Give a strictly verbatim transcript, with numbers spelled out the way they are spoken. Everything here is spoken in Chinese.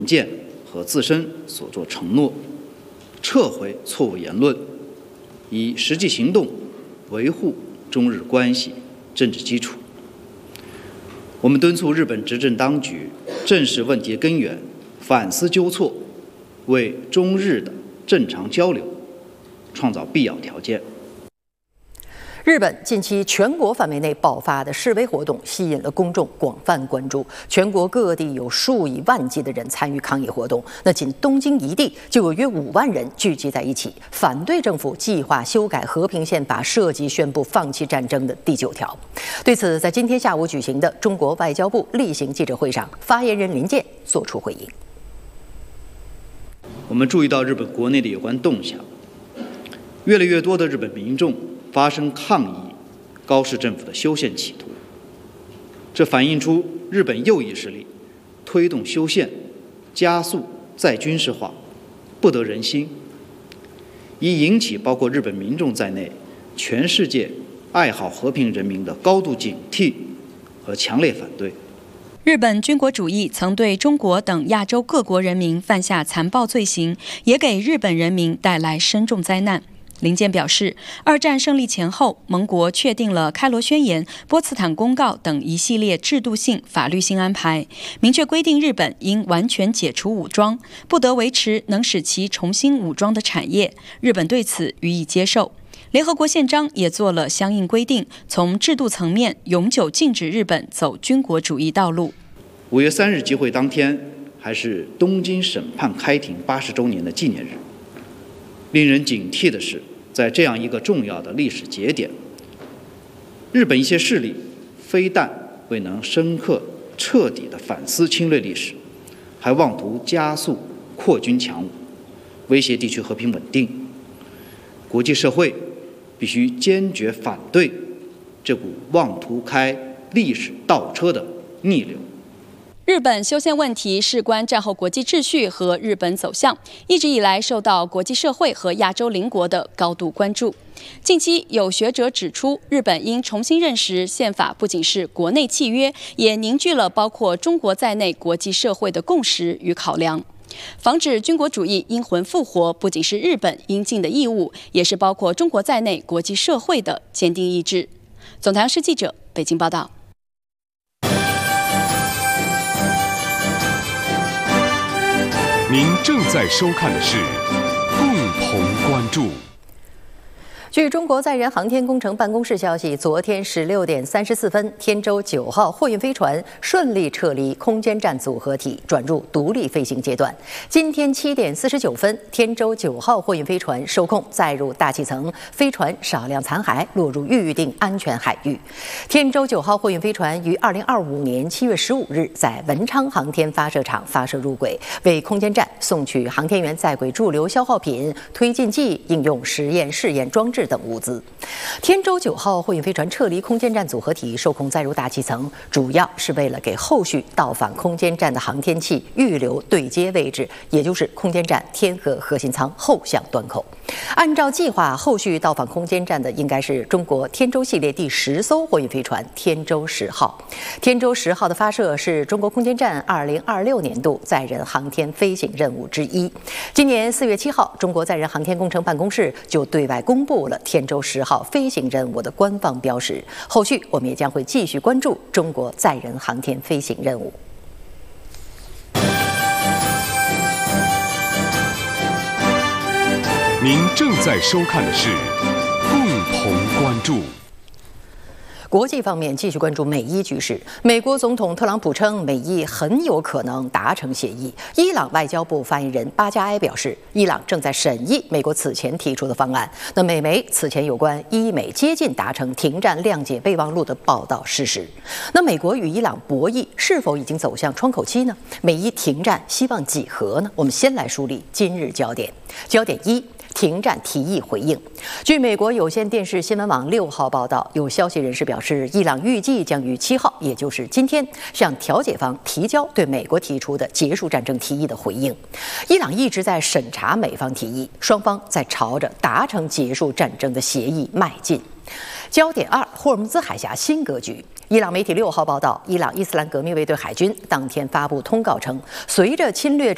见和自身所作承诺，撤回错误言论，以实际行动维护中日关系政治基础。我们敦促日本执政当局正视问题根源，反思纠错，为中日的正常交流创造必要条件。 日本近期全国范围内爆发的示威活动吸引了公众广泛关注，全国各地有数以万计的人参与抗议活动。那仅东京一地就有约五万人聚集在一起，反对政府计划修改和平宪法涉及宣布放弃战争的第九条。对此，在今天下午举行的中国外交部例行记者会上，发言人林健作出回应。 我们注意到日本国内的有关动向，越来越多的日本民众发生抗议高市政府的修宪企图，这反映出日本右翼势力推动修宪、加速再军事化不得人心，已引起包括日本民众在内全世界爱好和平人民的高度警惕和强烈反对。 日本军国主义曾对中国等亚洲各国人民犯下残暴罪行，也给日本人民带来深重灾难。林健表示，二战胜利前后，盟国确定了开罗宣言、波茨坦公告等一系列制度性、法律性安排，明确规定日本应完全解除武装，不得维持能使其重新武装的产业。日本对此予以接受。联合国宪章也做了相应规定，从制度层面永久禁止日本走军国主义道路。 五月三日集会当天，还是东京审判开庭八十周年的纪念日。令人警惕的是，在这样一个重要的历史节点，日本一些势力非但未能深刻彻底地反思侵略历史，还妄图加速扩军强武，威胁地区和平稳定。国际社会必须坚决反对这股妄图开历史倒车的逆流。 日本修宪问题事关战后国际秩序和日本走向，一直以来受到国际社会和亚洲邻国的高度关注。近期有学者指出，日本应重新认识宪法不仅是国内契约，也凝聚了包括中国在内国际社会的共识与考量。防止军国主义阴魂复活，不仅是日本应尽的义务，也是包括中国在内国际社会的坚定意志。总台央视记者北京报道。 您正在收看的是共同关注。 据中国载人航天工程办公室消息，昨天十六点三十四分，天舟九号货运飞船顺利撤离空间站组合体，转入独立飞行阶段。今天七点四十九分，天舟九号货运飞船收控载入大气层，飞船少量残骸落入预定安全海域。天舟九号货运飞船于二零二五年七月十五日在文昌航天发射场发射入轨，为空间站送去航天员在轨驻留消耗品、推进剂、应用实验试验装置等物资。天舟九号货运飞船撤离空间站组合体，受控载入大气层，主要是为了给后续到访空间站的航天器预留对接位置，也就是空间站天河核心舱后向端口。按照计划，后续到访空间站的应该是中国天舟系列第十艘货运飞船天舟十号。天舟十号的发射是中国空间站二零二六年度载人航天飞行任务之一。今年四月七号，中国载人航天工程办公室就对外公布了天舟十号飞行任务的官方标识。后续我们也将会继续关注中国载人航天飞行任务。 您正在收看的是共同关注。 国际方面，继续关注美伊局势。美国总统特朗普称，美伊很有可能达成协议。伊朗外交部发言人巴加埃表示，伊朗正在审议美国此前提出的方案。那美媒此前有关伊美接近达成停战谅解备忘录的报道事实。那美国与伊朗博弈是否已经走向窗口期呢？美伊停战希望几何呢？我们先来梳理今日焦点。焦点一。停战提议回应。据美国有线电视新闻网六号报道，有消息人士表示，伊朗预计将于七号，也就是今天，向调解方提交对美国提出的结束战争提议的回应。伊朗一直在审查美方提议，双方在朝着达成结束战争的协议迈进。焦点二：霍尔木兹海峡新格局。伊朗媒体六号报道，伊朗伊斯兰革命卫队海军当天发布通告称，随着侵略者